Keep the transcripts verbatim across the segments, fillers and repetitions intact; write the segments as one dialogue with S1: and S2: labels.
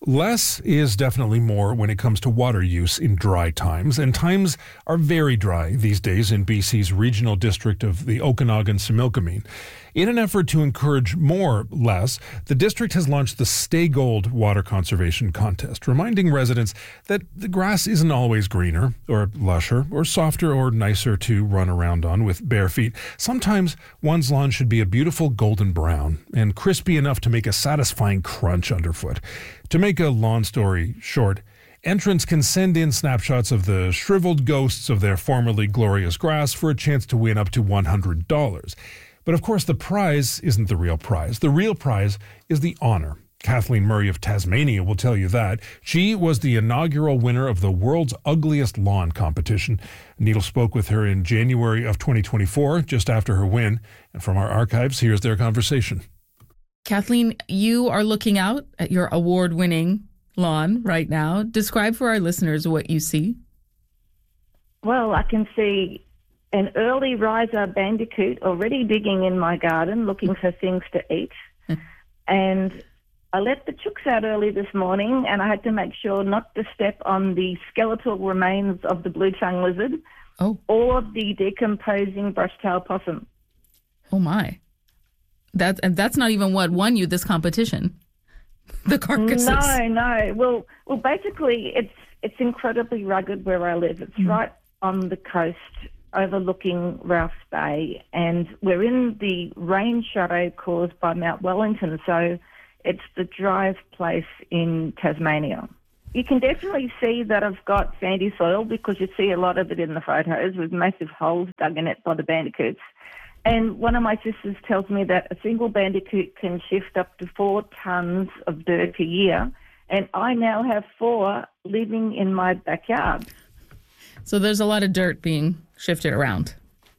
S1: Less is definitely more when it comes to water use in dry times, and times are very dry these days in B C's regional district of the Okanagan-Similkameen. In an effort to encourage more less, the district has launched the Stay Gold Water Conservation Contest, reminding residents that the grass isn't always greener or lusher or softer or nicer to run around on with bare feet. Sometimes one's lawn should be a beautiful golden brown and crispy enough to make a satisfying crunch underfoot. To make a lawn story short, entrants can send in snapshots of the shriveled ghosts of their formerly glorious grass for a chance to win up to one hundred dollars. But of course, the prize isn't the real prize. The real prize is the honor. Kathleen Murray of Tasmania will tell you that. She was the inaugural winner of the World's Ugliest Lawn competition. Needle spoke with her in January of twenty twenty-four, just after her win. And from our archives, here's their conversation.
S2: Kathleen, you are looking out at your award-winning lawn right now. Describe for our listeners what you see.
S3: Well, I can see an early riser bandicoot already digging in my garden looking for things to eat. And I let the chooks out early this morning, and I had to make sure not to step on the skeletal remains of the blue-tongue lizard
S2: oh.
S3: or the decomposing brush-tail possum.
S2: Oh, my. That, and that's not even what won you this competition. The carcasses.
S3: No, no. Well, well, basically, it's it's incredibly rugged where I live. It's mm. right on the coast, overlooking Ralph's Bay, and we're in the rain shadow caused by Mount Wellington, so it's the driest place in Tasmania. You can definitely see that I've got sandy soil because you see a lot of it in the photos with massive holes dug in it by the bandicoots. And one of my sisters tells me that a single bandicoot can shift up to four tonnes of dirt a year, and I now have four living in my backyard.
S2: So there's a lot of dirt being shifted around.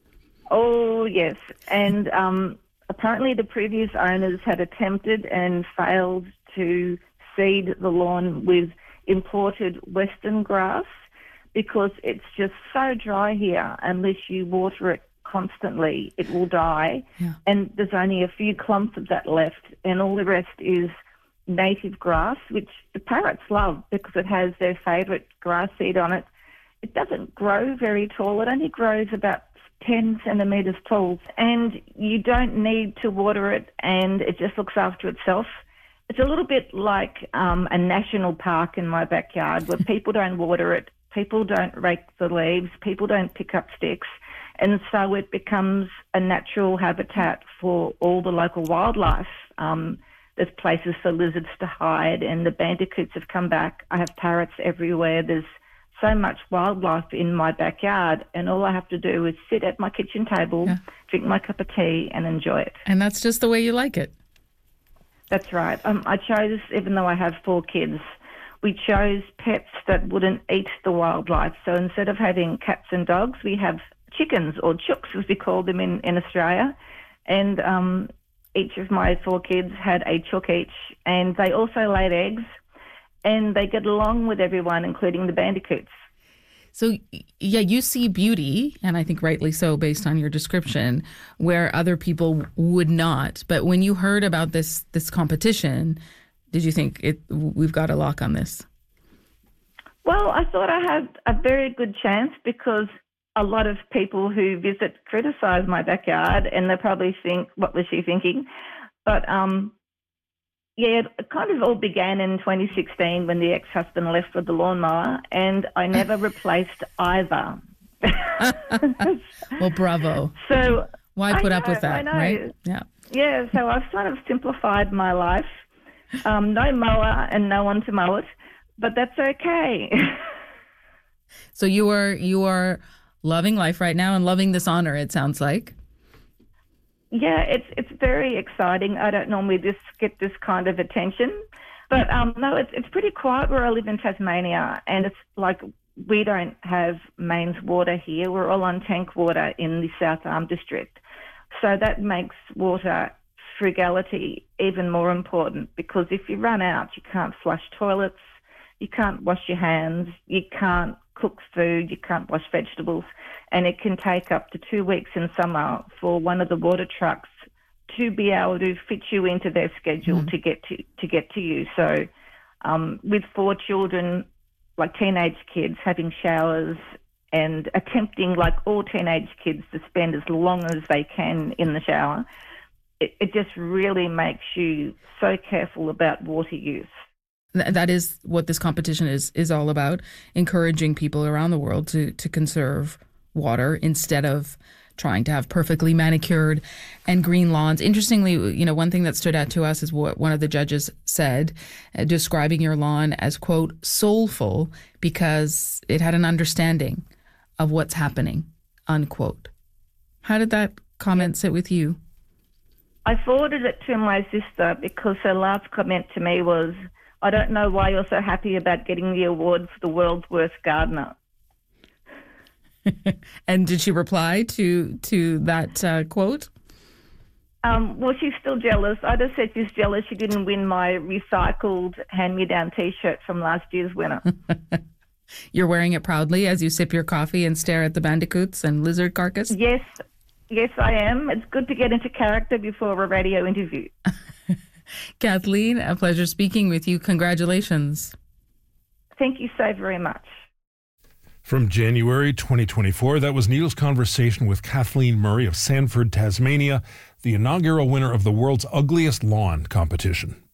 S3: Oh, yes. And um, apparently the previous owners had attempted and failed to seed the lawn with imported Western grass because it's just so dry here. Unless you water it constantly, it will die.
S2: Yeah.
S3: And there's only a few clumps of that left, and all the rest is native grass, which the parrots love because it has their favourite grass seed on it. It doesn't grow very tall. It only grows about ten centimetres tall, and you don't need to water it, and it just looks after itself. It's a little bit like um, a national park in my backyard where people don't water it, people don't rake the leaves, people don't pick up sticks, and so it becomes a natural habitat for all the local wildlife. Um, there's places for lizards to hide, and the bandicoots have come back. I have parrots everywhere. There's so much wildlife in my backyard, and all I have to do is sit at my kitchen table, yeah. drink my cup of tea, and enjoy it.
S2: And that's just the way you like it.
S3: That's right. Um, I chose, even though I have four kids, we chose pets that wouldn't eat the wildlife. So instead of having cats and dogs, we have chickens, or chooks as we call them in, in Australia. And um, each of my four kids had a chook each, and they also laid eggs. And they get along with everyone, including the bandicoots.
S2: So, yeah, you see beauty, and I think rightly so based on your description, where other people would not. But when you heard about this this competition, did you think it? We've got a lock on this?
S3: Well, I thought I had a very good chance because a lot of people who visit criticise my backyard, and they probably think, what was she thinking? But um yeah, it kind of all began in twenty sixteen when the ex-husband left with the lawnmower, and I never replaced either.
S2: Well, bravo.
S3: So
S2: why put
S3: know,
S2: up with that, right?
S3: Yeah. Yeah, so I've sort of simplified my life. Um, no mower and no one to mow it, but that's okay.
S2: So you are you are loving life right now and loving this honor, it sounds like.
S3: Yeah, it's it's very exciting. I don't normally just get this kind of attention. But um, no, it's it's pretty quiet where I live in Tasmania, and it's like we don't have mains water here. We're all on tank water in the South Arm district. So that makes water frugality even more important because if you run out, you can't flush toilets, you can't wash your hands, you can't cook food, you can't wash vegetables, and it can take up to two weeks in summer for one of the water trucks to be able to fit you into their schedule mm. to get to to get to you. So um, with four children, like teenage kids, having showers and attempting, like all teenage kids, to spend as long as they can in the shower. It, it just really makes you so careful about water use.
S2: That is what this competition is is all about, encouraging people around the world to, to conserve water instead of trying to have perfectly manicured and green lawns. Interestingly, you know, one thing that stood out to us is what one of the judges said, uh, describing your lawn as, quote, soulful because it had an understanding of what's happening, unquote. How did that comment sit with you?
S3: I forwarded it to my sister because her last comment to me was, I don't know why you're so happy about getting the award for the world's worst gardener.
S2: And did she reply to to that uh, quote?
S3: Um, well, she's still jealous. I just said she's jealous she didn't win my recycled hand-me-down T-shirt from last year's winner.
S2: You're wearing it proudly as you sip your coffee and stare at the bandicoots and lizard carcass?
S3: Yes, yes, I am. It's good to get into character before a radio interview.
S2: Kathleen, a pleasure speaking with you. Congratulations.
S3: Thank you so very much.
S1: From January twenty twenty-four, that was Needle's conversation with Kathleen Murray of Sanford, Tasmania, the inaugural winner of the world's ugliest lawn competition.